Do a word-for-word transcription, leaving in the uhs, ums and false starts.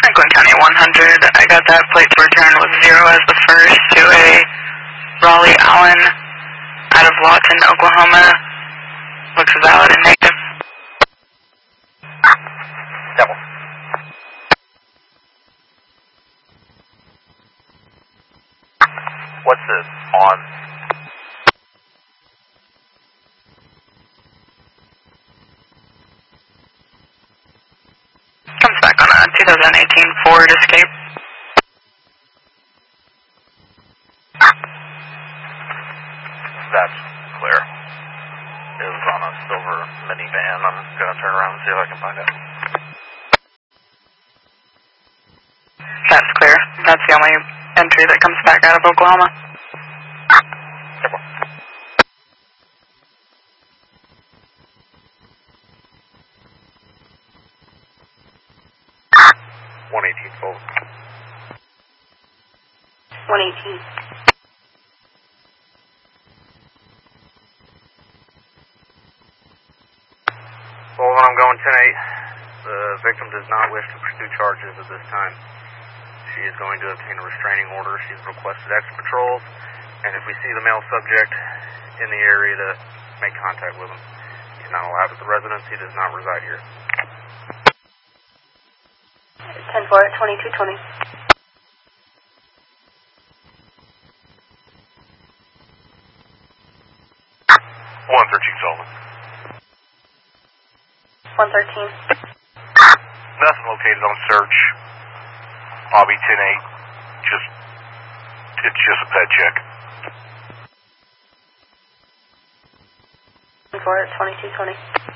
Franklin County one hundred, I got that plate to return with zero as the first to a Raleigh Allen out of Lawton, Oklahoma. Looks valid and negative. Devil. What's this on? Comes back on a twenty eighteen Ford Escape. That's clear. It was on a silver minivan. I'm going to turn around and see if I can find it. That's clear. That's the only entry that comes back out of Oklahoma. one eighteen full. one eighteen. Well, when I'm going ten eight, the victim does not wish to pursue charges at this time. She is going to obtain a restraining order. She's requested extra patrols, and if we see the male subject in the area, to make contact with him. He's not allowed at the residence. He does not reside here. ten four, twenty-two twenty. one thirteen Sullivan. one thirteen. Nothing located on search. Lobby ten eight. Just, it's just a pet check. ten four, twenty-two twenty.